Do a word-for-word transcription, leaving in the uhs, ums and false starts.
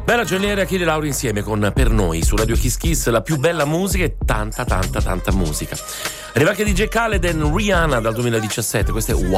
Bella giornaliera Achille Lauri insieme con Per Noi su Radio Kiss Kiss, la più bella musica e tanta tanta tanta musica. Arriva anche D J Khaled e Rihanna dal duemiladiciassette, questo è